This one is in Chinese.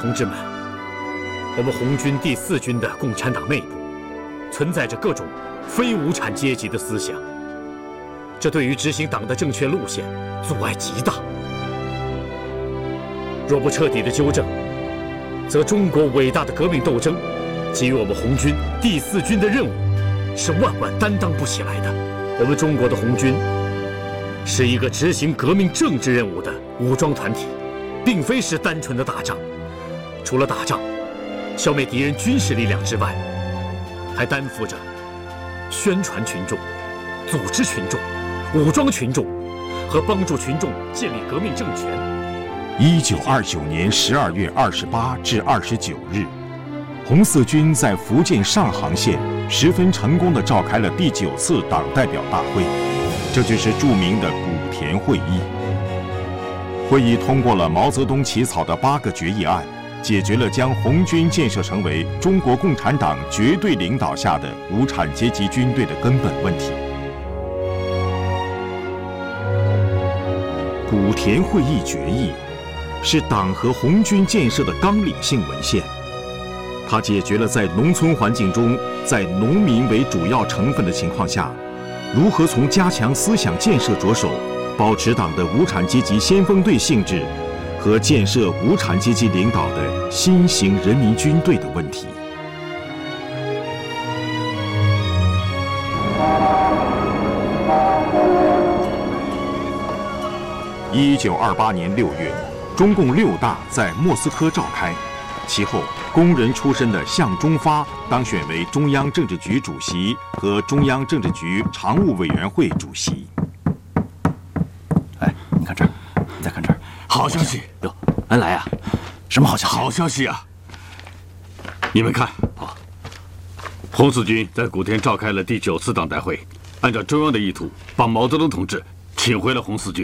同志们，我们红军第4军的共产党内部存在着各种非无产阶级的思想，这对于执行党的正确路线阻碍极大。若不彻底的纠正，则中国伟大的革命斗争给予我们红军第4军的任务是万万担当不起来的。我们中国的红军是一个执行革命政治任务的武装团体，并非是单纯的打仗。除了打仗、消灭敌人军事力量之外，还担负着宣传群众、组织群众、武装群众和帮助群众建立革命政权。 1929年12月28至29日，红四军在福建上杭县十分成功地召开了第9次党代表大会，这就是著名的古田会议。会议通过了毛泽东起草的8个决议案，解决了将红军建设成为中国共产党绝对领导下的无产阶级军队的根本问题。古田会议决议是党和红军建设的纲领性文献，它解决了在农村环境中，在农民为主要成分的情况下，如何从加强思想建设着手，保持党的无产阶级先锋队性质和建设无产阶级领导的新型人民军队的问题。1928年6月，中共6大在莫斯科召开，其后工人出身的向忠发当选为中央政治局主席和中央政治局常务委员会主席。 哎，你看这儿，你再看这儿， 好消息！ 哟，恩来啊，什么好消息？ 好消息啊！你们看，红四军在古田召开了第9次党代会，按照中央的意图，把毛泽东同志请回了红四军。